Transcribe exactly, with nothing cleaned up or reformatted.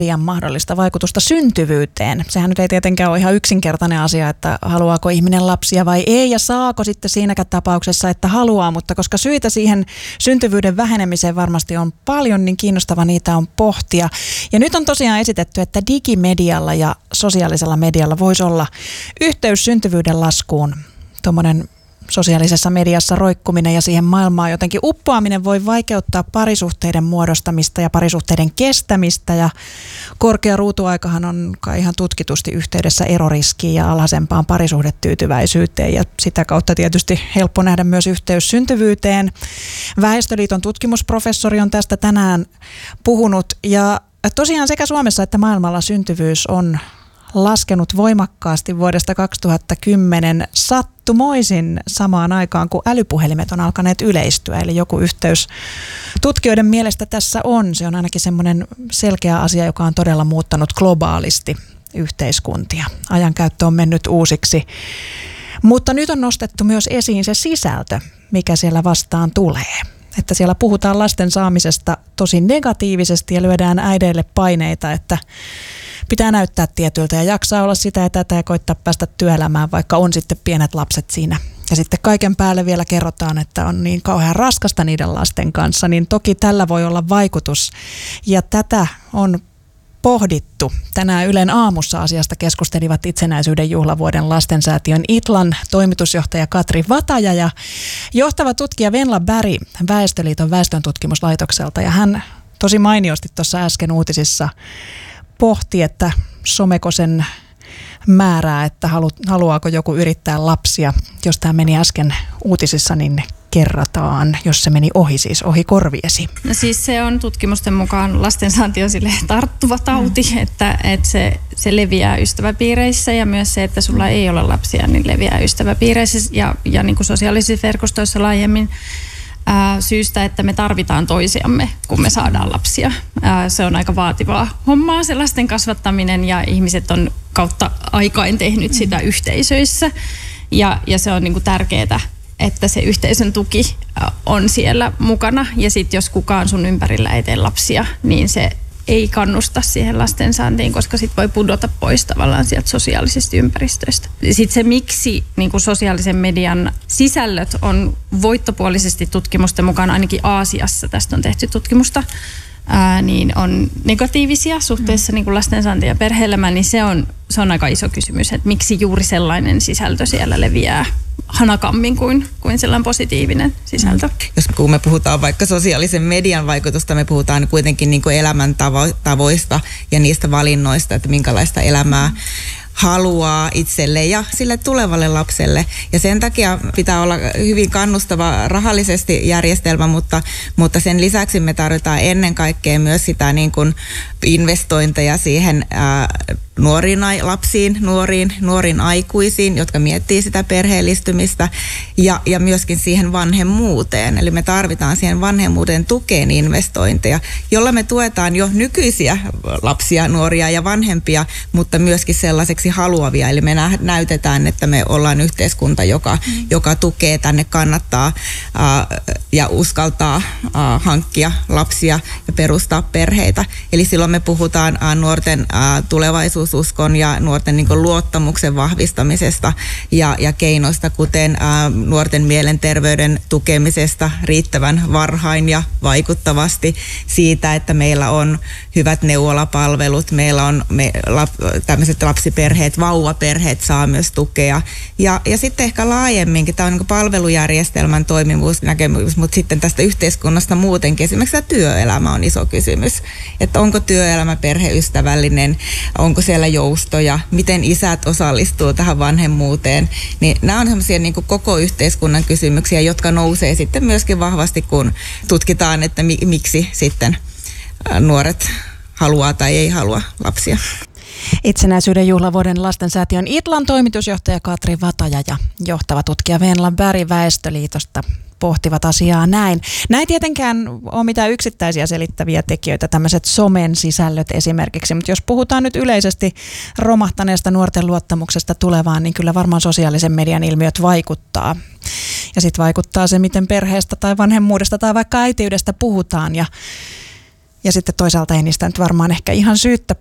liian mahdollista vaikutusta syntyvyyteen. Sehän nyt ei tietenkään ole ihan yksinkertainen asia, että haluaako ihminen lapsia vai ei ja saako sitten siinäkään tapauksessa, että haluaa, mutta koska syitä siihen syntyvyyden vähenemiseen varmasti on paljon, niin kiinnostava niitä on pohtia. Ja nyt on tosiaan esitetty, että digimedialla ja sosiaalisella medialla voisi olla yhteys syntyvyyden laskuun. Tuommoinen sosiaalisessa mediassa roikkuminen ja siihen maailmaan jotenkin uppoaminen voi vaikeuttaa parisuhteiden muodostamista ja parisuhteiden kestämistä. Ja korkea ruutuaikahan on kai ihan tutkitusti yhteydessä eroriskiin ja alhaisempaan parisuhdetyytyväisyyteen. Ja sitä kautta tietysti helppo nähdä myös yhteys syntyvyyteen. Väestöliiton tutkimusprofessori on tästä tänään puhunut. Ja tosiaan sekä Suomessa että maailmalla syntyvyys on laskenut voimakkaasti vuodesta kaksituhattakymmenen sattumoisin samaan aikaan, kun älypuhelimet on alkaneet yleistyä. Eli joku yhteys tutkijoiden mielestä tässä on. Se on ainakin semmoinen selkeä asia, joka on todella muuttanut globaalisti yhteiskuntia. Ajankäyttö on mennyt uusiksi. Mutta nyt on nostettu myös esiin se sisältö, mikä siellä vastaan tulee. Että siellä puhutaan lasten saamisesta tosi negatiivisesti ja lyödään äideille paineita, että pitää näyttää tietyltä ja jaksaa olla sitä ja tätä ja koittaa päästä työelämään, vaikka on sitten pienet lapset siinä. Ja sitten kaiken päälle vielä kerrotaan, että on niin kauhean raskasta niiden lasten kanssa, niin toki tällä voi olla vaikutus. Ja tätä on pohdittu. Tänään Ylen aamussa asiasta keskustelivat itsenäisyyden juhlavuoden lastensäätiön Itlan toimitusjohtaja Katri Vataja ja johtava tutkija Venla Berg Väestöliiton väestöntutkimuslaitokselta. Ja hän tosi mainiosti tuossa äsken uutisissa pohti, että someko sen määrää, että halu, haluaako joku yrittää lapsia. Jos tämä meni äsken uutisissa, niin kerrataan, jos se meni ohi, siis ohi korviesi. No siis se on tutkimusten mukaan lastensaanti on sille tarttuva tauti, mm. että, että se, se leviää ystäväpiireissä ja myös se, että sulla ei ole lapsia, niin leviää ystäväpiireissä ja, ja niin kuin sosiaalisissa verkostoissa laajemmin. Ää, syystä, että me tarvitaan toisiamme, kun me saadaan lapsia. Ää, se on aika vaativaa hommaa, se lasten kasvattaminen, ja ihmiset on kautta aikain tehnyt sitä mm. yhteisöissä. Ja, ja se on niinku tärkeää, että se yhteisön tuki on siellä mukana. Ja sitten jos kukaan sun ympärillä ei tee lapsia, niin se ei kannusta siihen lastensaantiin, koska sit voi pudota pois tavallaan sieltä sosiaalisista ympäristöistä. Sitten se, miksi niin kuin sosiaalisen median sisällöt on voittopuolisesti tutkimusten mukaan, ainakin Aasiassa tästä on tehty tutkimusta, ää, niin on negatiivisia suhteessa niin kuin lastensaantiin ja perhe-elämään, niin se on, se on aika iso kysymys, että miksi juuri sellainen sisältö siellä leviää hanakammin kuin, kuin sellainen positiivinen sisältö. Jos kun me puhutaan vaikka sosiaalisen median vaikutusta, me puhutaan kuitenkin niin kuin elämäntavoista ja niistä valinnoista, että minkälaista elämää haluaa itselle ja sille tulevalle lapselle. Ja sen takia pitää olla hyvin kannustava rahallisesti järjestelmä, mutta, mutta sen lisäksi me tarvitaan ennen kaikkea myös sitä niin kuin investointeja siihen ää, nuoriin lapsiin, nuoriin, nuoriin aikuisiin, jotka miettii sitä perheellistymistä ja, ja myöskin siihen vanhemmuuteen. Eli me tarvitaan siihen vanhemmuuden tukeen investointeja, jolla me tuetaan jo nykyisiä lapsia, nuoria ja vanhempia, mutta myöskin sellaiseksi haluavia. Eli me näytetään, että me ollaan yhteiskunta, joka, mm. joka tukee, tänne kannattaa äh, ja uskaltaa äh, hankkia lapsia ja perustaa perheitä. Eli silloin me puhutaan äh, nuorten äh, tulevaisuususkon ja nuorten niin kuin luottamuksen vahvistamisesta ja, ja keinoista, kuten ää, nuorten mielenterveyden tukemisesta riittävän varhain ja vaikuttavasti, siitä, että meillä on hyvät neuvolapalvelut, meillä on me, lap, tämmöiset lapsiperheet, vauvaperheet saa myös tukea. Ja, ja sitten ehkä laajemminkin, tämä on niin kuin palvelujärjestelmän toimivuus, näkemys, mutta sitten tästä yhteiskunnasta muutenkin, esimerkiksi tämä työelämä on iso kysymys, että onko työelämä perheystävällinen, onko siellä joustoja, miten isät osallistuu tähän vanhemmuuteen, niin nämä on sellaisia niin kuin koko yhteiskunnan kysymyksiä, jotka nousee sitten myöskin vahvasti, kun tutkitaan, että mi- miksi sitten nuoret haluaa tai ei halua lapsia. Itsenäisyyden juhlavuoden lastensäätiön Itlan toimitusjohtaja Katri Vataja ja johtava tutkija Venla Berg Väestöliitosta pohtivat asiaa näin. Näin tietenkään ole mitään yksittäisiä selittäviä tekijöitä, tämmöiset somen sisällöt esimerkiksi, mutta jos puhutaan nyt yleisesti romahtaneesta nuorten luottamuksesta tulevaan, niin kyllä varmaan sosiaalisen median ilmiöt vaikuttaa. Ja sitten vaikuttaa se, miten perheestä tai vanhemmuudesta tai vaikka äitiydestä puhutaan. Ja Ja sitten toisaalta ei niistä nyt varmaan ehkä ihan syyttä